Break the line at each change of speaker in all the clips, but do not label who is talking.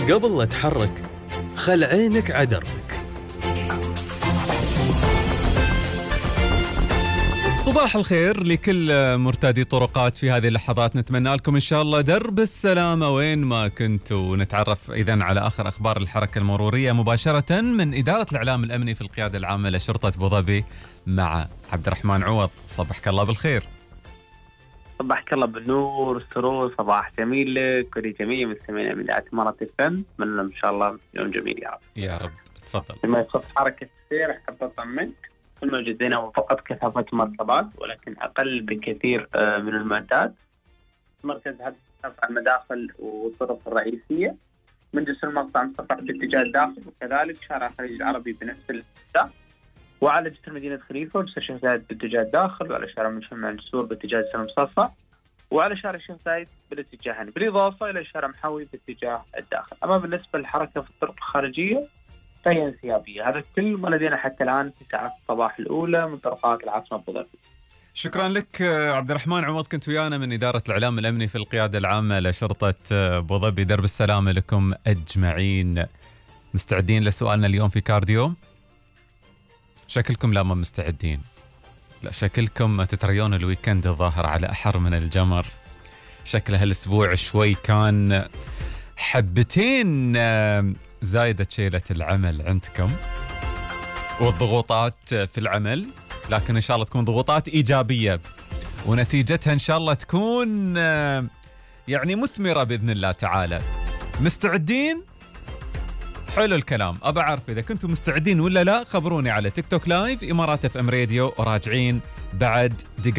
قبل لا تحرك خل عينك عدربك. صباح الخير لكل مرتادي طرقات في هذه اللحظات، نتمنى لكم إن شاء الله درب السلامة وين ما كنتوا. نتعرف إذن على آخر أخبار الحركة المرورية مباشرة من إدارة الإعلام الأمني في القيادة العامة لشرطة أبو ظبي مع عبد الرحمن عوض. صبحك الله بالخير.
صباحك الله بالنور والسرور، صباح جميل لك ولجميع مستمعين من إذاعة إمارات FM. أتمنى إن شاء الله يوم جميل يا رب.
يا رب. تفضل.
لما يخص حركة السير أحب أطمنك الموجود هنا فقط كثافة مركبات، ولكن أقل بكثير من المعتاد. مركز هذا على المداخل والطرق الرئيسية من جسر المقطع مستقر باتجاه الداخل، وكذلك شارع الخليج العربي بنفس الاتجاه، وعلى جسر مدينة خليفة وجسر الشيخ زايد باتجاه الداخل، وعلى شارع مجمع السور باتجاه جسر المصفى، وعلى شارع الشيخ زايد بالاتجاهين، بالإضافة إلى شارع محاوي باتجاه الداخل. أما بالنسبة للحركة في الطرق الخارجية فهي انسيابية. هذا كل ما لدينا حتى الآن في ساعات الصباح الأولى من طرقات العاصمة أبو ظبي.
شكرا لك عبد الرحمن عوض، كنت ويانا من إدارة الإعلام الأمني في القيادة العامة لشرطة أبو ظبي. درب السلامة لكم أجمعين. مستعدين لسؤالنا اليوم في كارديو؟ شكلكم لا ما مستعدين، لا شكلكم تتريون الويكند الظاهر على أحر من الجمر. شكل هالأسبوع شوي كان حبتين زايدة شيلة العمل عندكم والضغوطات في العمل، لكن إن شاء الله تكون ضغوطات إيجابية ونتيجتها إن شاء الله تكون يعني مثمرة بإذن الله تعالى. مستعدين؟ حلو الكلام. أبى أعرف إذا كنتم مستعدين ولا لا. خبروني على تيك توك لايف إمارات FM راديو، وراجعين بعد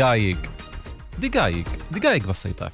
دقايق بسيطة.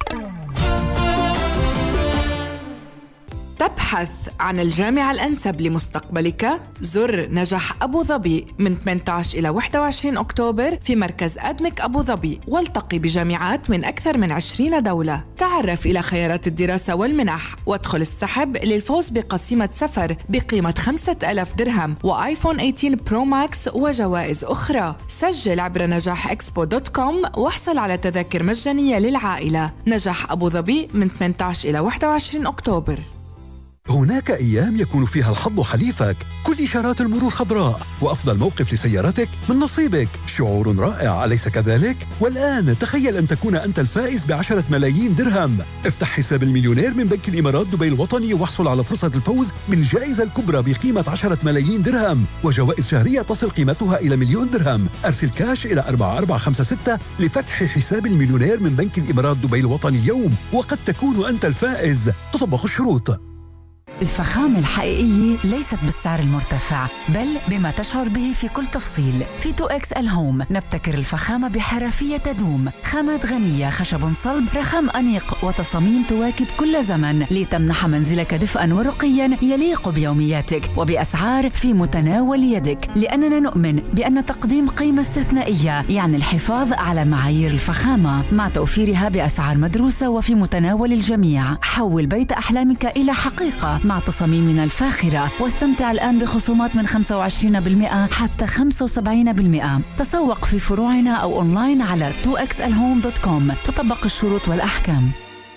تبحث عن الجامعة الأنسب لمستقبلك؟ زر نجح أبو ظبي من 18 إلى 21 أكتوبر في مركز أدنك أبو ظبي، والتقي بجامعات من أكثر من 20 دولة. تعرف إلى خيارات الدراسة والمنح، وادخل السحب للفوز بقسيمة سفر بقيمة 5000 درهم وآيفون 18 برو ماكس وجوائز أخرى. سجل عبر نجاحexpo.com واحصل على تذاكر مجانية للعائلة. نجح أبو ظبي من 18 إلى 21 أكتوبر.
هناك أيام يكون فيها الحظ حليفك، كل إشارات المرور خضراء، وأفضل موقف لسيارتك من نصيبك. شعور رائع، أليس كذلك؟ والآن تخيل أن تكون أنت الفائز ب10 ملايين درهم. افتح حساب المليونير من بنك الإمارات دبي الوطني واحصل على فرصة الفوز بالجائزة الكبرى بقيمة 10 ملايين درهم وجوائز شهرية تصل قيمتها إلى 1,000,000 درهم. أرسل كاش إلى 4456 لفتح حساب المليونير من بنك الإمارات دبي الوطني اليوم، وقد تكون أنت الفائز. تطبق الشروط.
الفخامة الحقيقية ليست بالسعر المرتفع، بل بما تشعر به في كل تفصيل. في 2X الهوم نبتكر الفخامة بحرفية تدوم، خامات غنية، خشب صلب، رخام أنيق، وتصاميم تواكب كل زمن لتمنح منزلك دفئا ورقيا يليق بيومياتك وبأسعار في متناول يدك، لأننا نؤمن بأن تقديم قيمة استثنائية يعني الحفاظ على معايير الفخامة مع توفيرها بأسعار مدروسة وفي متناول الجميع. حول بيت أحلامك إلى حقيقة مع تصاميمنا الفاخرة، واستمتع الآن بخصومات من 25% حتى 75%. تسوق في فروعنا أو أونلاين على 2xlhome.com. تطبق الشروط والأحكام.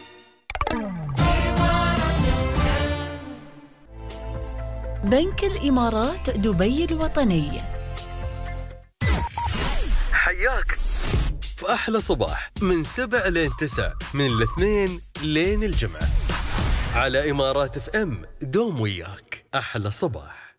بنك الإمارات دبي الوطني
حياك في أحلى صباح من 7 لين 9، من الاثنين لين الجمعة على إمارات FM. دوم وياك أحلى صباح.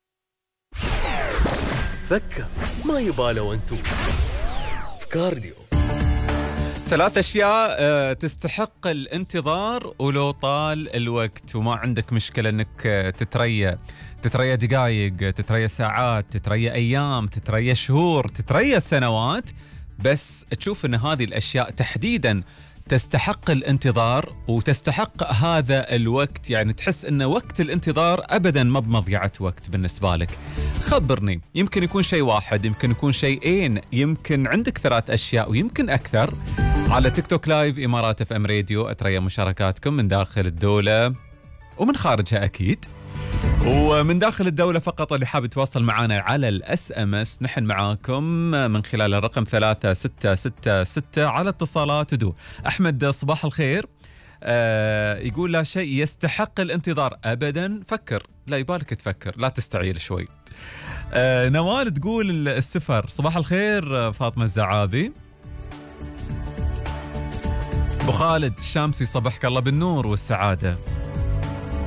فكر ما يباله وانتو في كارديو. 3 أشياء تستحق الانتظار ولو طال الوقت، وما عندك مشكلة أنك تتريا دقائق، تتريا ساعات، تتريا أيام، تتريا شهور، تتريا سنوات، بس تشوف أن هذه الأشياء تحديداً تستحق الانتظار وتستحق هذا الوقت. يعني تحس أن وقت الانتظار أبداً ما بمضيعة وقت بالنسبة لك. خبرني، يمكن يكون شيء واحد، يمكن يكون شيئين، يمكن عندك 3 أشياء ويمكن أكثر. على تيك توك لايف إمارات FM راديو أتريا مشاركاتكم من داخل الدولة ومن خارجها أكيد. ومن داخل الدولة فقط اللي حاب يتواصل معنا على الSMS نحن معاكم من خلال الرقم 3666 على اتصالات دو. أحمد صباح الخير. يقول لا شيء يستحق الانتظار أبدا. فكر، لا يبالك تفكر، لا تستعيل شوي. نوال تقول السفر. صباح الخير فاطمة الزعابي. أبو خالد الشامسي صبحك الله بالنور والسعادة.